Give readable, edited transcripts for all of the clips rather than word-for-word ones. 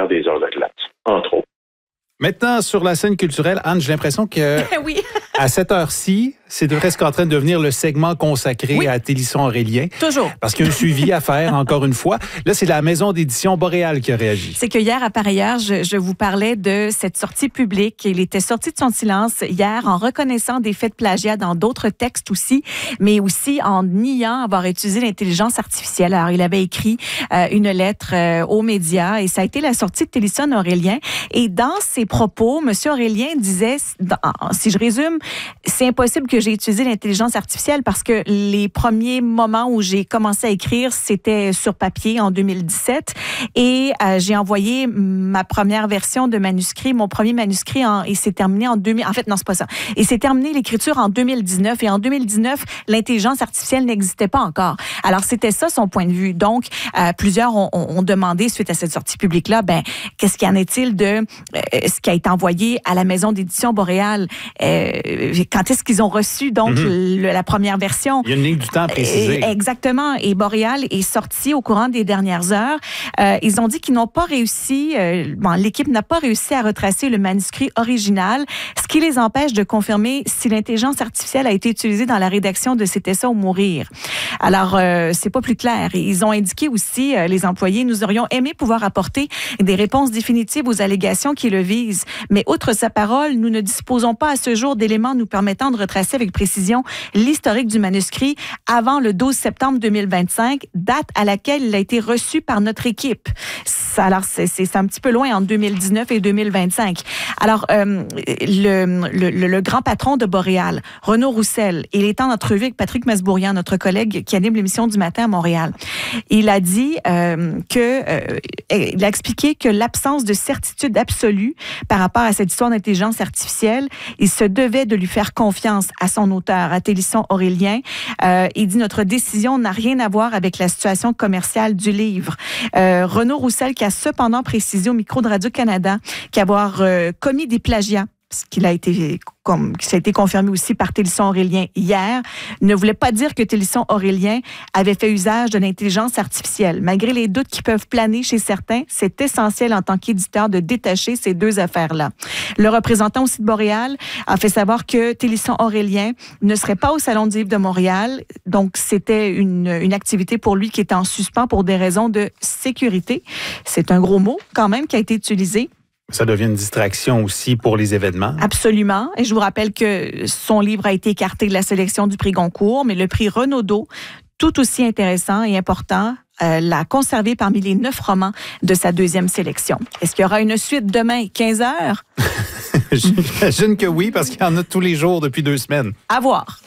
faire des heures de classe, entre autres. Maintenant, sur la scène culturelle, Anne, j'ai l'impression que oui. à cette heure-ci, c'est presque en train de devenir le segment consacré à Télisson Aurélien. Toujours. Parce qu'il y a un suivi à faire, encore une fois. Là, c'est la maison d'édition Boréal qui a réagi. C'est que hier, à pareille heure, je vous parlais de cette sortie publique. Il était sorti de son silence hier en reconnaissant des faits de plagiat dans d'autres textes aussi, mais aussi en niant avoir utilisé l'intelligence artificielle. Alors, il avait écrit une lettre aux médias et ça a été la sortie de Télisson Aurélien. Et dans ses propos, M. Aurélien disait, si je résume, c'est impossible que j'ai utilisé l'intelligence artificielle parce que les premiers moments où j'ai commencé à écrire, c'était sur papier en 2017 et j'ai envoyé ma première version de manuscrit, mon premier manuscrit et c'est terminé en 2000. En fait, non, c'est pas ça. Et c'est terminé l'écriture en 2019 et en 2019, l'intelligence artificielle n'existait pas encore. Alors, c'était ça son point de vue. Donc, plusieurs ont demandé suite à cette sortie publique-là, qu'est-ce qu'il y en est-il de ce qui a été envoyé à la maison d'édition Boréal? Quand est-ce qu'ils ont reçu donc la première version? Il y a une ligne du temps précisée. Exactement. Et Boréal est sorti au courant des dernières heures. Ils ont dit qu'ils n'ont pas réussi, l'équipe n'a pas réussi à retracer le manuscrit original, ce qui les empêche de confirmer si l'intelligence artificielle a été utilisée dans la rédaction de C'était ça ou mourir. Alors, c'est pas plus clair. Ils ont indiqué aussi, les employés, nous aurions aimé pouvoir apporter des réponses définitives aux allégations qui le visent. Mais outre sa parole, nous ne disposons pas à ce jour d'éléments nous permettant de retracer avec précision l'historique du manuscrit avant le 12 septembre 2025, date à laquelle il a été reçu par notre équipe. Alors, c'est un petit peu loin entre 2019 et 2025. Alors, le grand patron de Boréal, Renaud Roussel, il est en entrevue avec Patrick Masbourian, notre collègue qui anime l'émission du matin à Montréal. Il a dit il a expliqué que l'absence de certitude absolue par rapport à cette histoire d'intelligence artificielle, il se devait de lui faire confiance à son auteur, à Télisson Aurélien. Il dit notre décision n'a rien à voir avec la situation commerciale du livre. Renaud Roussel qui a cependant précisé au micro de Radio-Canada qu'avoir commis des plagiats, ce qui a été confirmé aussi par Télisson Aurélien hier, ne voulait pas dire que Télisson Aurélien avait fait usage de l'intelligence artificielle. Malgré les doutes qui peuvent planer chez certains, c'est essentiel en tant qu'éditeur de détacher ces deux affaires-là. Le représentant aussi de Boréal a fait savoir que Télisson Aurélien ne serait pas au Salon du livre de Montréal, donc c'était une activité pour lui qui était en suspens pour des raisons de sécurité. C'est un gros mot quand même qui a été utilisé. Ça devient une distraction aussi pour les événements. Absolument. Et je vous rappelle que son livre a été écarté de la sélection du prix Goncourt, mais le prix Renaudot, tout aussi intéressant et important, l'a conservé parmi les 9 romans de sa deuxième sélection. Est-ce qu'il y aura une suite demain, 15h? J'imagine que oui, parce qu'il y en a tous les jours depuis 2 semaines. À voir.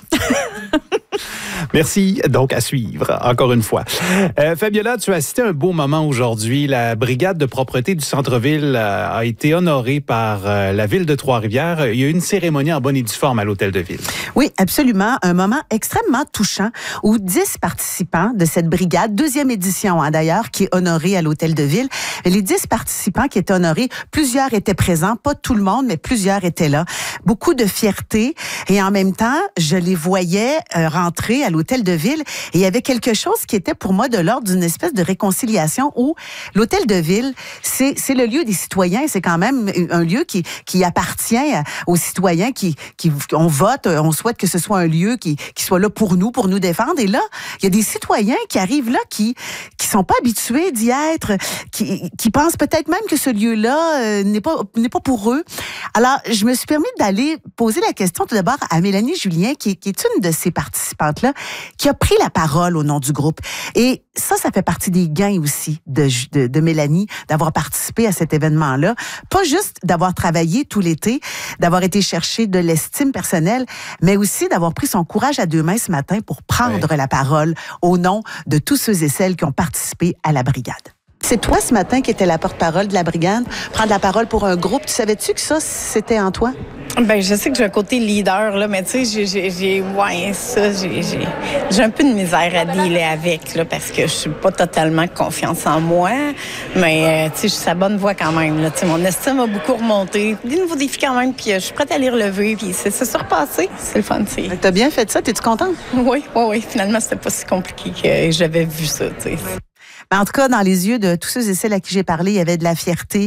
Merci. Donc, à suivre, encore une fois. Fabiola, tu as assisté à un beau moment aujourd'hui. La brigade de propreté du centre-ville a été honorée par la ville de Trois-Rivières. Il y a eu une cérémonie en bonne et due forme à l'hôtel de ville. Oui, absolument. Un moment extrêmement touchant où 10 participants de cette brigade, 2e édition d'ailleurs, qui est honorée à l'hôtel de ville. Les 10 participants qui étaient honorés, plusieurs étaient présents, pas tout le monde, mais plusieurs étaient là. Beaucoup de fierté et en même temps, je les voyais rentrer à l'hôtel de ville et il y avait quelque chose qui était pour moi de l'ordre d'une espèce de réconciliation où l'hôtel de ville, c'est le lieu des citoyens, c'est quand même un lieu qui appartient aux citoyens on vote, on souhaite que ce soit un lieu qui soit là pour nous défendre et là, il y a des citoyens qui arrivent là qui sont pas habitués d'y être, qui pensent peut-être même que ce lieu-là n'est pas pour eux. Alors, je me suis permis d'aller poser la question tout d'abord à Mélanie Julien qui est une de ces participantes-là, qui a pris la parole au nom du groupe. Et ça fait partie des gains aussi de Mélanie, d'avoir participé à cet événement-là. Pas juste d'avoir travaillé tout l'été, d'avoir été chercher de l'estime personnelle, mais aussi d'avoir pris son courage à 2 mains ce matin pour prendre la parole au nom de tous ceux et celles qui ont participé à la brigade. C'est toi ce matin qui étais la porte-parole de la brigade, prendre la parole pour un groupe. Tu savais-tu que ça, c'était en toi? Ben, je sais que j'ai un côté leader, là, mais tu sais, j'ai un peu de misère à dealer avec, là, parce que je suis pas totalement confiance en moi, mais, tu sais, je suis sa bonne voix quand même, là. Tu sais, mon estime a beaucoup remonté. Des nouveaux défis quand même, puis je suis prête à les relever, puis c'est surpassé. C'est le fun, tu sais. T'as bien fait ça, t'es-tu contente? Oui. Finalement, c'était pas si compliqué que j'avais vu ça, tu sais. En tout cas, dans les yeux de tous ceux et celles à qui j'ai parlé, il y avait de la fierté.